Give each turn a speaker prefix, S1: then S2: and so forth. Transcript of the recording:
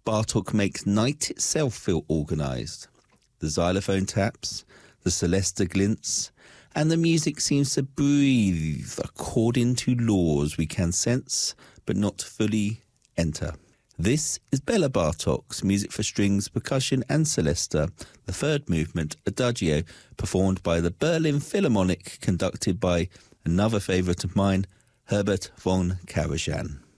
S1: Bartók makes night itself feel organised. The xylophone taps, the celesta glints, and the music seems to breathe according to laws we can sense but not fully enter. This is Bela Bartók's music for strings, percussion and celesta, the third movement, Adagio, performed by the Berlin Philharmonic, conducted by another favourite of mine, Herbert von Karajan.